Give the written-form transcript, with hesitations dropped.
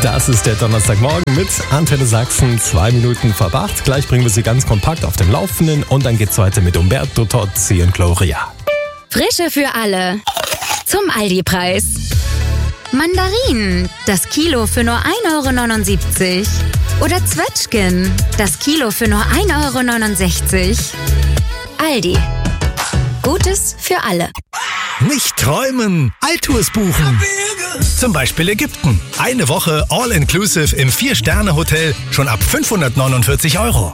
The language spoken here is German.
Das ist der Donnerstagmorgen mit Antenne Sachsen, 2 Minuten vor 8. Gleich bringen wir Sie ganz kompakt auf dem Laufenden und dann geht's weiter mit Umberto Tozzi und Gloria. Frische für alle. Zum Aldi-Preis. Mandarinen, das Kilo für nur 1,79 €. Oder Zwetschgen, das Kilo für nur 1,69 €. Aldi. Gutes für alle. Nicht träumen, Altours buchen. Zum Beispiel Ägypten. Eine Woche All-Inclusive im 4-Sterne-Hotel schon ab 549 €.